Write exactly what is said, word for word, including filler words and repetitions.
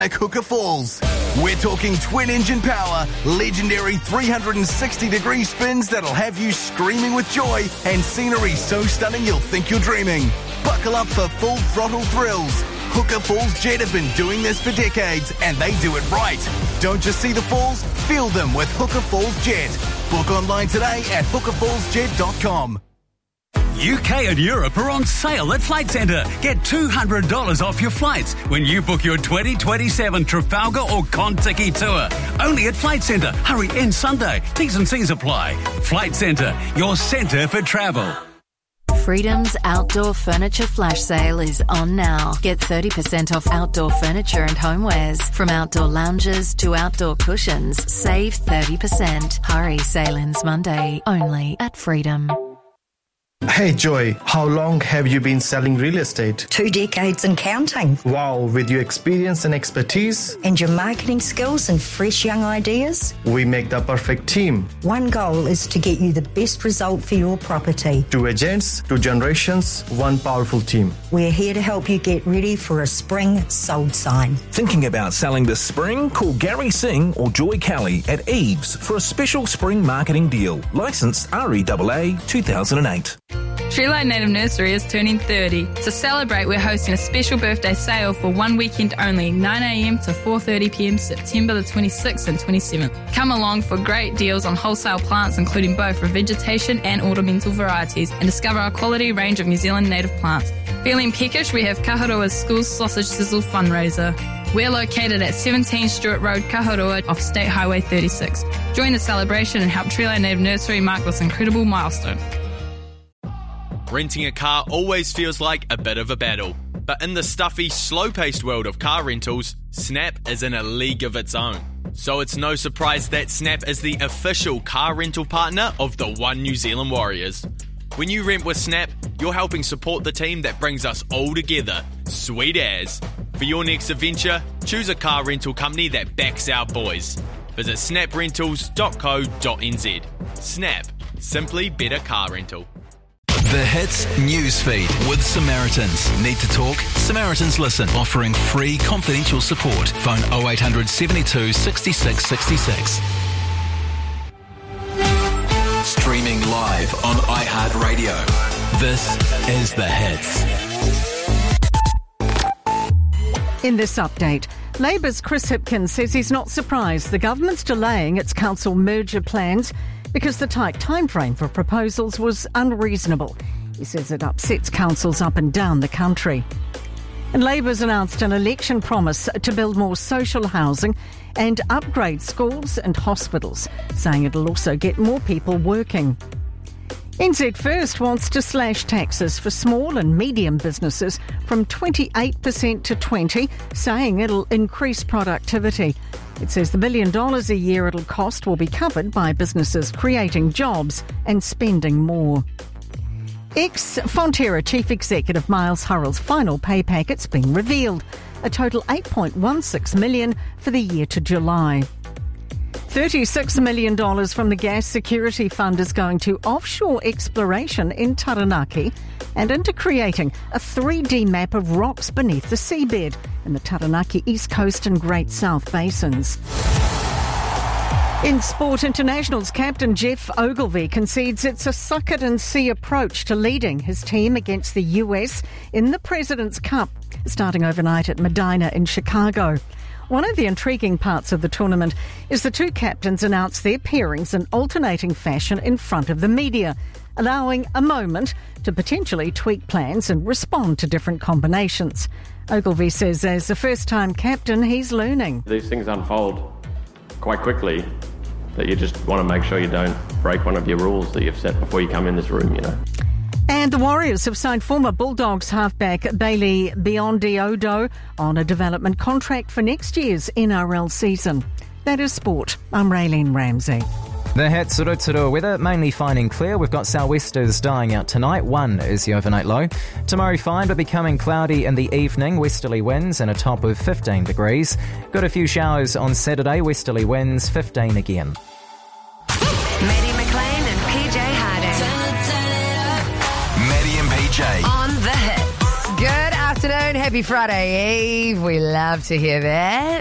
at Hooker Falls. We're talking twin-engine power, legendary three hundred sixty degree spins that'll have you screaming with joy, and scenery so stunning you'll think you're dreaming. Buckle up for full throttle thrills. Hooker Falls Jet have been doing this for decades, and they do it right. Don't just see the falls, feel them with Hooker Falls Jet. Book online today at hooker falls jet dot com. U K and Europe are on sale at Flight Centre. Get two hundred dollars off your flights when you book your twenty twenty-seven Trafalgar or Contiki tour. Only at Flight Centre. Hurry in Sunday. T's and C's apply. Flight Centre, your centre for travel. Freedom's outdoor furniture flash sale is on now. Get thirty percent off outdoor furniture and homewares. From outdoor lounges to outdoor cushions, save thirty percent. Hurry, sale ends Monday, only at Freedom. Hey Joy, how long have you been selling real estate? Two decades and counting. Wow, with your experience and expertise and your marketing skills and fresh young ideas, we make the perfect team. One goal is to get you the best result for your property. Two agents, two generations, one powerful team. We're here to help you get ready for a spring sold sign. Thinking about selling this spring? Call Gary Singh or Joy Kelly at Eves for a special spring marketing deal. Licensed R E A A two thousand eight. Treelight Native Nursery is turning thirty. To celebrate, we're hosting a special birthday sale for one weekend only, nine a.m. to four thirty p.m. September the twenty-sixth and twenty-seventh. Come along for great deals on wholesale plants, including both revegetation and ornamental varieties, and discover our quality range of New Zealand native plants. Feeling peckish? We have Kaharoa's School Sausage Sizzle fundraiser. We're located at seventeen Stewart Road, Kaharoa, off State Highway thirty-six. Join the celebration and help Treelight Native Nursery mark this incredible milestone. Renting a car always feels like a bit of a battle. But in the stuffy, slow-paced world of car rentals, Snap is in a league of its own. So it's no surprise that Snap is the official car rental partner of the One New Zealand Warriors. When you rent with Snap, you're helping support the team that brings us all together. Sweet as. For your next adventure, choose a car rental company that backs our boys. Visit snap rentals dot co dot n z. Snap. Simply better car rental. The Hits Newsfeed with Samaritans. Need to talk? Samaritans Listen, offering free confidential support. Phone oh eight hundred seventy-two sixty-six sixty-six. Streaming live on iHeartRadio. This is The Hits. In this update, Labour's Chris Hipkins says he's not surprised the government's delaying its council merger plans because the tight timeframe for proposals was unreasonable. He says it upsets councils up and down the country. And Labour's announced an election promise to build more social housing and upgrade schools and hospitals, saying it'll also get more people working. N Z First wants to slash taxes for small and medium businesses from twenty-eight percent to twenty percent, saying it'll increase productivity. It says the billion dollars a year it'll cost will be covered by businesses creating jobs and spending more. Ex-Fonterra Chief Executive Miles Hurrell's final pay packet's been revealed, a total eight point one six million dollars for the year to July. thirty-six million dollars from the Gas Security Fund is going to offshore exploration in Taranaki and into creating a three D map of rocks beneath the seabed in the Taranaki East Coast and Great South Basins. In sport, Internationals captain Jeff Ogilvie concedes it's a suck-it-and-see approach to leading his team against the U S in the President's Cup, starting overnight at Medina in Chicago. One of the intriguing parts of the tournament is the two captains announced their pairings in alternating fashion in front of the media, allowing a moment to potentially tweak plans and respond to different combinations. Ogilvie says as a first-time captain, he's learning. These things unfold quite quickly, that you just want to make sure you don't break one of your rules that you've set before you come in this room, you know. And the Warriors have signed former Bulldogs halfback Bailey Biondi-Odo on a development contract for next year's N R L season. That is sport. I'm Raylene Ramsey. The Hits Rotoro weather, mainly fine and clear. We've got sou'westers dying out tonight. One is the overnight low. Tomorrow fine, but becoming cloudy in the evening. Westerly winds and a top of fifteen degrees. Got a few showers on Saturday. Westerly winds, fifteen again. Maddie McLean and P J Harding. Maddie and P J. On The Hits. Good afternoon. Happy Happy Friday Eve. We love to hear that.